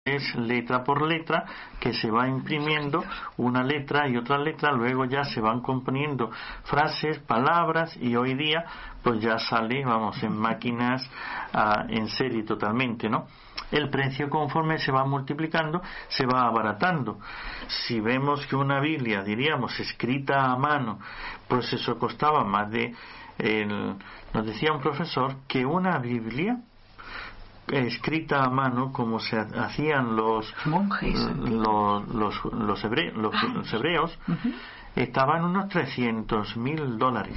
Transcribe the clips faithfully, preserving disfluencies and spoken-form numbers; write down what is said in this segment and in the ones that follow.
es letra por letra, que se va imprimiendo una letra y otra letra, luego ya se van componiendo frases, palabras, y hoy día pues ya sale, vamos, en máquinas uh, en serie totalmente, ¿no? El precio, conforme se va multiplicando, se va abaratando. Si vemos que una Biblia, diríamos, escrita a mano, pues eso costaba más de, el, nos decía un profesor que una Biblia escrita a mano, como se hacían los monjes, los, los, los, hebre, los, ah, los hebreos, uh-huh. estaban unos trescientos mil dólares.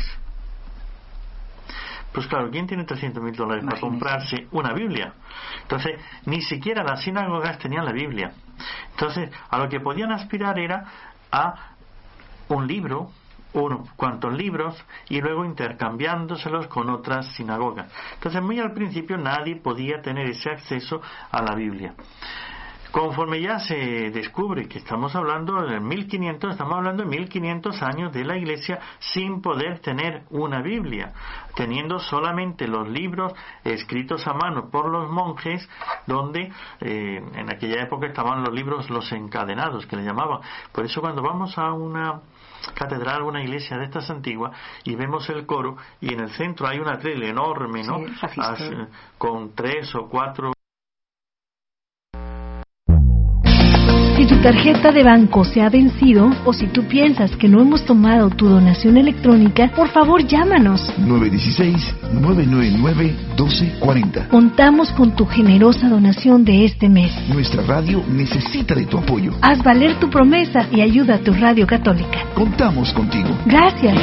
Pues claro, ¿quién tiene trescientos mil dólares para comprarse una Biblia? Entonces, ni siquiera las sinagogas tenían la Biblia. Entonces, a lo que podían aspirar era a un libro, unos cuantos libros, y luego intercambiándoselos con otras sinagogas. Entonces, muy al principio nadie podía tener ese acceso a la Biblia. Conforme ya se descubre que estamos hablando de mil quinientos, estamos hablando de mil quinientos años de la Iglesia sin poder tener una Biblia, teniendo solamente los libros escritos a mano por los monjes, donde eh, en aquella época estaban los libros, los encadenados, que le llamaban. Por eso cuando vamos a una catedral, una iglesia de estas antiguas, y vemos el coro, y en el centro hay una trela enorme, ¿no? Sí, As, con tres o cuatro. Si tu tarjeta de banco se ha vencido o si tú piensas que no hemos tomado tu donación electrónica, por favor llámanos. nueve uno seis, nueve nueve nueve, uno dos cuatro cero. Contamos con tu generosa donación de este mes. Nuestra radio necesita de tu apoyo. Haz valer tu promesa y ayuda a tu radio católica. Contamos contigo. Gracias.